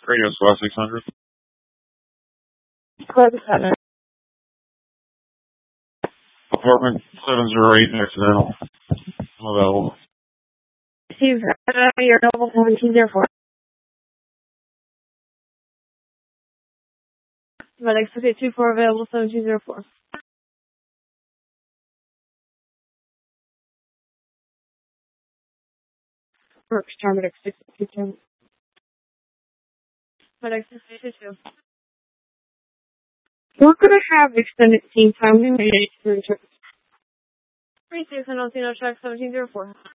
Radio Squad 600. Call Apartment 708 accidental. I'm available. Steve, you're available 1704. FedEx 2824 available 1704. Works Terminix 622. FedEx 622. We're going to have extended team time. We may need to return. 36 and I'll see no check 1704.